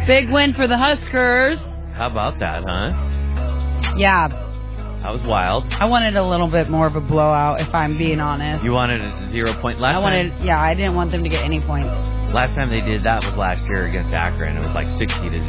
Big win for the Huskers. How about that, huh? Yeah. That was wild. I wanted a little bit more of a blowout, if I'm being honest. You wanted a 0 point last time? I didn't want them to get any points. Last time they did that was last year against Akron. It was like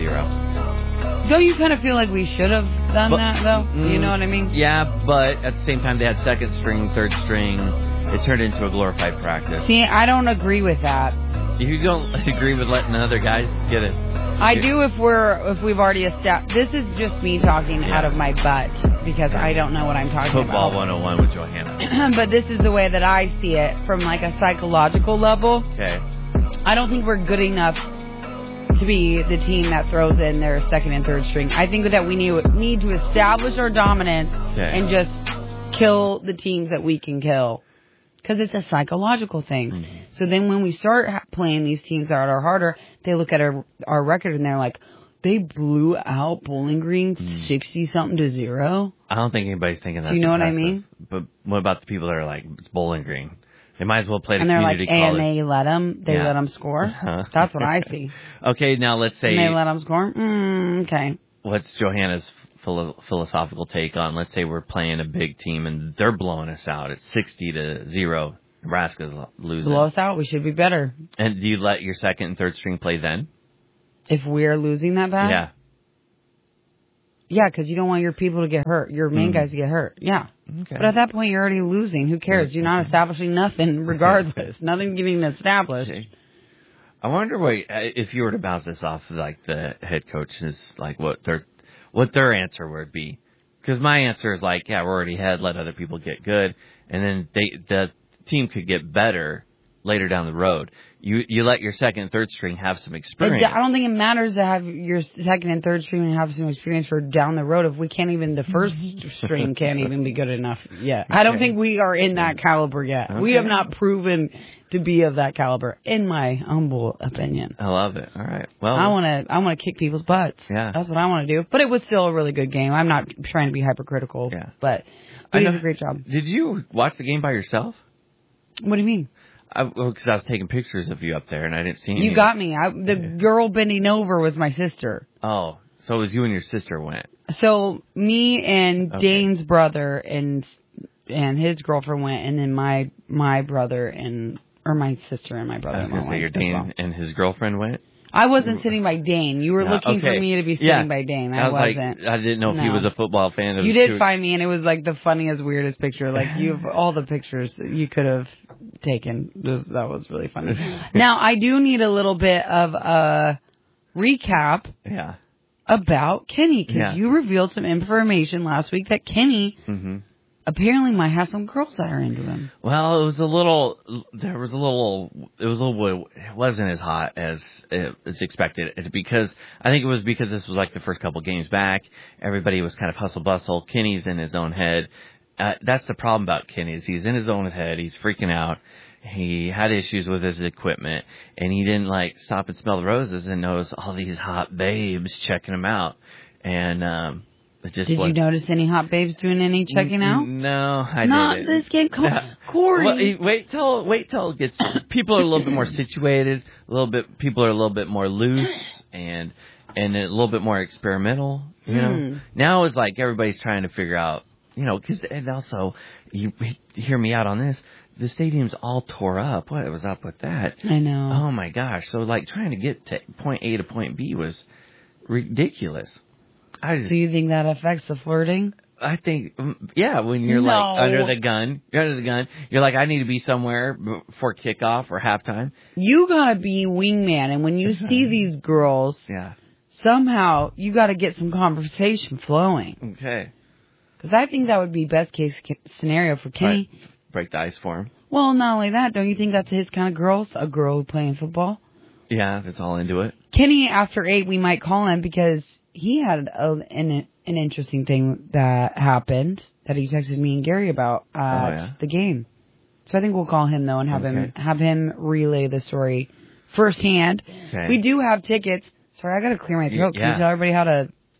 60-0. Don't you kind of feel like we should have done that, though? You know what I mean? Yeah, but at the same time, they had second string, third string. It turned into a glorified practice. See, I don't agree with that. You don't agree with letting the other guys get it? I do if we've already established. This is just me talking out of my butt because I don't know what I'm talking Football about. Football 101 with Johanna. But this is the way that I see it from like a psychological level. Okay. I don't think we're good enough to be the team that throws in their second and third string. I think that we need to establish our dominance and just kill the teams that we can kill. Because it's a psychological thing. Mm-hmm. So then when we start playing these teams that are harder, they look at our record and they're like, they blew out Bowling Green 60-something to 0. I don't think anybody's thinking that. Do you know impressive. what I mean? But what about the people that are like, it's Bowling Green? They might as well play the and community college. And they let them score. That's what I see. Okay, now let's say. And they let them score? Okay. What's Johanna's philosophical take on, let's say we're playing a big team and they're blowing us out at 60-0. Nebraska's losing. Blow us out, we should be better. And do you let your second and third string play then? If we're losing that bad? Yeah. Yeah, because you don't want your people to get hurt, your main guys to get hurt. Yeah. Okay. But at that point, you're already losing. Who cares? You're not establishing nothing regardless. Nothing getting established. Okay. I wonder if you were to bounce this off like the head coaches, like what their answer would be. Because my answer is like, yeah, we're already ahead, let other people get good. And then the team could get better later down the road. You let your second and third string have some experience. I don't think it matters to have your second and third string and have some experience for down the road if we can't even, the first string can't even be good enough yet. Okay. I don't think we are in that caliber yet. Okay. We have not proven to be of that caliber, in my humble opinion. I love it. All right. Well, I want to kick people's butts. Yeah. That's what I want to do. But it was still a really good game. I'm not trying to be hypercritical. Yeah. But we did a great job. Did you watch the game by yourself? What do you mean? Because I was taking pictures of you up there, and I didn't see you. You got me. The girl bending over was my sister. Oh, so it was you and your sister went. So me and Dane's brother and his girlfriend went, and then my brother or my sister and my brother. I was going to say your Dane and his girlfriend went? I wasn't sitting by Dane. You were looking for me to be sitting by Dane. I wasn't. I didn't know if he was a football fan. You did find me, and it was like the funniest, weirdest picture. Like all the pictures that you could have taken. That was really funny. Now I do need a little bit of a recap. Yeah. About Kenny, because you revealed some information last week that Kenny apparently might have some girls that are into him. Well, it wasn't as hot as expected because I think it was because this was like the first couple games back. Everybody was kind of hustle bustle. Kenny's in his own head. That's the problem about Kenny is he's in his own head. He's freaking out. He had issues with his equipment, and he didn't stop and smell the roses and notice all these hot babes checking him out. And did you notice any hot babes doing any checking out? No, I didn't. Not this game, Corey. Well, wait till it gets. People are a little bit more situated. People are a little bit more loose and a little bit more experimental. You know, now it's like everybody's trying to figure out. You know, and also you hear me out on this. The stadium's all tore up. What was up with that? I know. Oh my gosh! So trying to get to point A to point B was ridiculous. So you think that affects the flirting? I think, yeah, when you're under the gun, you're like, I need to be somewhere before kickoff or halftime. You gotta be wingman, and when you see these girls, somehow you gotta get some conversation flowing. Okay. Because I think that would be best case scenario for Kenny. Right. Break the ice for him. Well, not only that, don't you think that's his kind of girls? A girl playing football? Yeah, that's all into it. Kenny, after 8, we might call him because he had an interesting thing that happened that he texted me and Gary about at the game. So I think we'll call him though and have him relay the story firsthand. Okay. We do have tickets. Sorry, I got to clear my throat. Can you tell everybody how to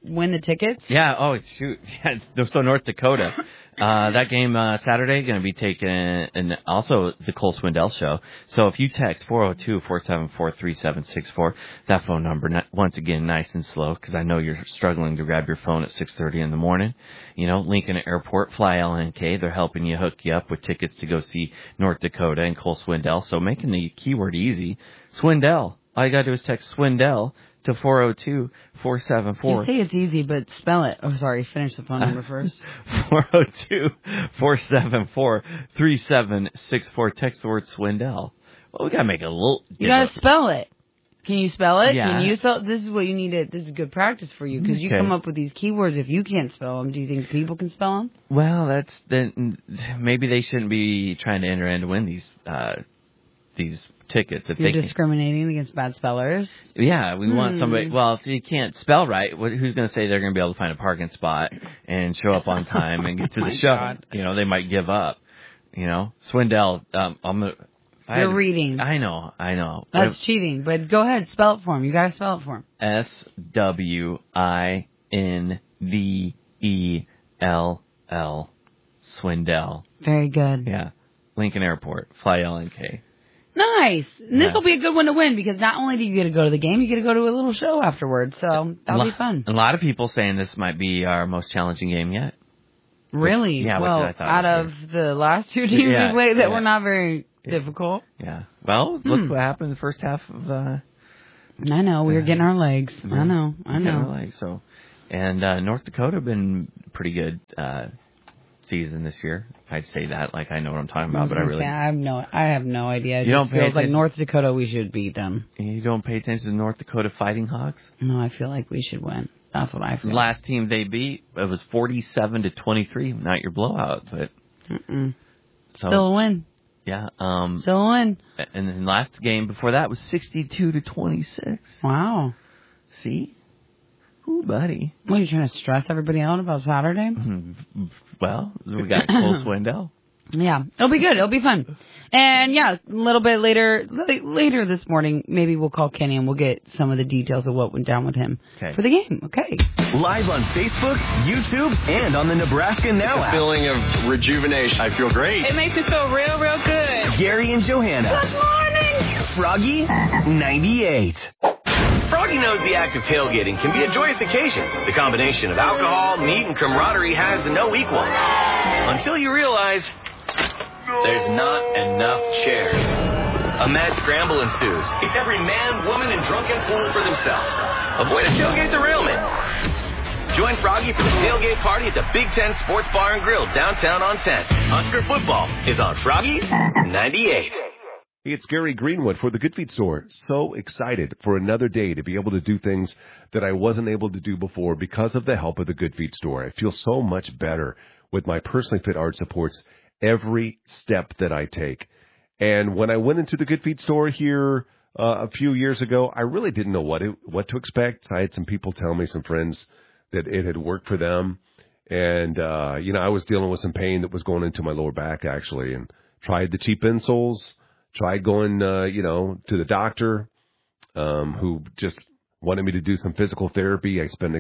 win the tickets? Yeah. Oh, shoot. Yeah. So North Dakota. That game Saturday going to be taken, and also the Cole Swindell show. So if you text 402-474-3764, that phone number, once again, nice and slow, because I know you're struggling to grab your phone at 6:30 in the morning. You know, Lincoln Airport, Fly LNK, they're helping you hook you up with tickets to go see North Dakota and Cole Swindell. So making the keyword easy. Swindell. All you got to do is text Swindell to 402-474. You say it's easy, but spell it. Oh, sorry. Finish the phone number first. 402-474-3764. Text the word Swindell. Well, we got to make it a little... You got to spell it. Can you spell it? Yeah. Can you spell? This is what you need to... This is good practice for you, because you come up with these keywords. If you can't spell them, do you think people can spell them? Well, maybe they shouldn't be trying to enter in to win these tickets. If You're discriminating against bad spellers? Yeah, we want somebody... Well, if you can't spell right, who's going to say they're going to be able to find a parking spot and show up on time and get to the show? God. You know, they might give up. You know? Swindell, You're reading. I know. That's cheating, but go ahead, spell it for him. You got to spell it for him. SWINDELL. Swindell. Very good. Yeah. Lincoln Airport. Fly LNK. Nice. And this will be a good one to win, because not only do you get to go to the game, you get to go to a little show afterwards. So that'll be fun. A lot of people saying this might be our most challenging game yet. Really? Yeah. Well, which I thought out of the last two teams we played that were not very difficult. Yeah. Well, look what happened in the first half of. I know. We were getting our legs. I know. Getting our legs. So, and North Dakota have been pretty good season this year. I'd say that like I know what I'm talking about, but I have no idea. It just feels like North Dakota, we should beat them. You don't pay attention to the North Dakota Fighting Hawks? No, I feel like we should win. That's what I feel. The last team they beat, it was 47-23. Not your blowout, but so, still a win. Yeah. Still a win. And then the last game before that was 62-26. Wow. See? Ooh, buddy. What, are you trying to stress everybody out about Saturday? Well, we got Cole Swindell. Yeah, it'll be good. It'll be fun. And yeah, a little bit later this morning, maybe we'll call Kenny and we'll get some of the details of what went down with him for the game. Okay. Live on Facebook, YouTube, and on the Nebraska Now app. Feeling of rejuvenation. I feel great. It makes me feel real, real good. Gary and Johanna. Good morning. Froggy 98. Froggy knows the act of tailgating can be a joyous occasion. The combination of alcohol, meat, and camaraderie has no equal. Until you realize there's not enough chairs. A mad scramble ensues. It's every man, woman, and drunken fool for themselves. Avoid a tailgate derailment. Join Froggy for the tailgate party at the Big Ten Sports Bar and Grill downtown on 10th. Husker football is on Froggy 98. Hey, it's Gary Greenwood for the Good Feet Store. So excited for another day to be able to do things that I wasn't able to do before because of the help of the Good Feet Store. I feel so much better with my personally fit arch supports every step that I take. And when I went into the Good Feet Store here a few years ago, I really didn't know what to expect. I had some people tell me, some friends, that it had worked for them. And, I was dealing with some pain that was going into my lower back, actually, and tried the cheap insoles. Tried going, to the doctor, who just wanted me to do some physical therapy. I spent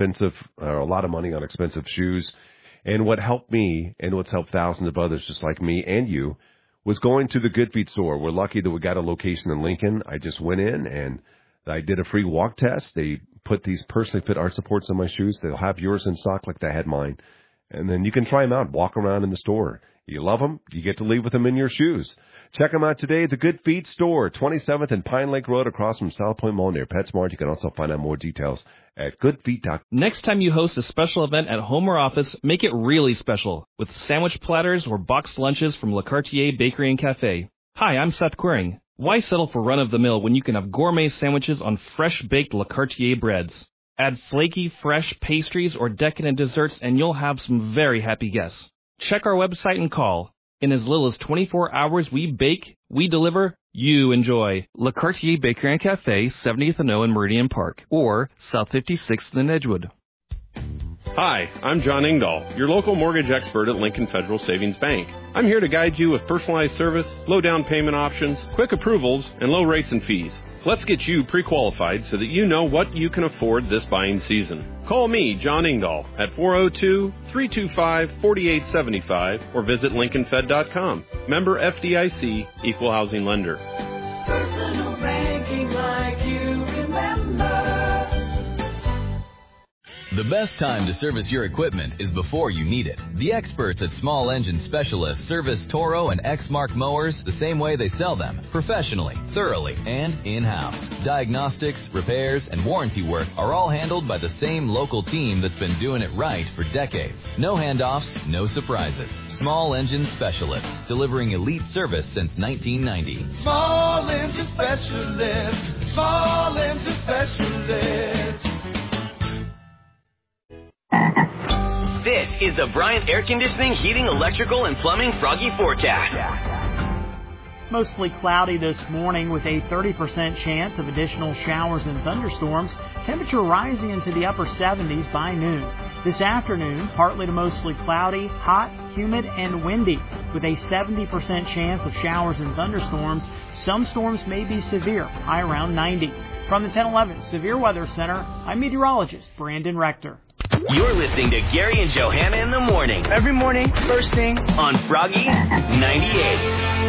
a lot of money on expensive shoes. And what helped me and what's helped thousands of others just like me and you was going to the Good Feet Store. We're lucky that we got a location in Lincoln. I just went in and I did a free walk test. They put these personally fit arch supports on my shoes. They'll have yours in stock like they had mine. And then you can try them out, walk around in the store. You love them, you get to leave with them in your shoes. Check them out today, the Good Feet Store, 27th and Pine Lake Road across from South Point Mall near PetSmart. You can also find out more details at goodfeet.com. Next time you host a special event at home or office, make it really special with sandwich platters or boxed lunches from Le Cartier Bakery and Cafe. Hi, I'm Seth Quiring. Why settle for run-of-the-mill when you can have gourmet sandwiches on fresh-baked Le Cartier breads? Add flaky, fresh pastries or decadent desserts and you'll have some very happy guests. Check our website and call. In as little as 24 hours, we bake, we deliver, you enjoy. Le Cartier Bakery and Cafe, 70th and O in Meridian Park, or South 56th in Edgewood. Hi, I'm John Engdahl, your local mortgage expert at Lincoln Federal Savings Bank. I'm here to guide you with personalized service, low down payment options, quick approvals, and low rates and fees. Let's get you pre-qualified so that you know what you can afford this buying season. Call me, John Ingdahl, at 402-325-4875 or visit LincolnFed.com. Member FDIC, Equal Housing Lender. Personal banking like you remember. The best time to service your equipment is before you need it. The experts at Small Engine Specialists service Toro and Exmark mowers the same way they sell them, professionally, thoroughly, and in-house. Diagnostics, repairs, and warranty work are all handled by the same local team that's been doing it right for decades. No handoffs, no surprises. Small Engine Specialists, delivering elite service since 1990. Small Engine Specialists. Small Engine Specialists. This is the Bryant Air Conditioning, Heating, Electrical, and Plumbing Froggy Forecast. Mostly cloudy this morning with a 30% chance of additional showers and thunderstorms. Temperature rising into the upper 70s by noon. This afternoon, partly to mostly cloudy, hot, humid, and windy with a 70% chance of showers and thunderstorms. Some storms may be severe, high around 90. From the 1011 Severe Weather Center, I'm meteorologist Brandon Rector. You're listening to Gary and Johanna in the morning. Every morning, first thing on Froggy 98.